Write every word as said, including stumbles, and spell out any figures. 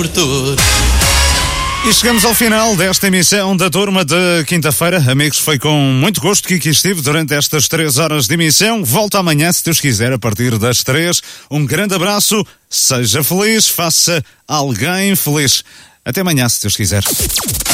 E chegamos ao final desta emissão da Turma de quinta-feira. Amigos, foi com muito gosto que aqui estive durante estas três horas de emissão. Volto amanhã, se Deus quiser, a partir das três. Um grande abraço, seja feliz, faça alguém feliz. Até amanhã, se Deus quiser.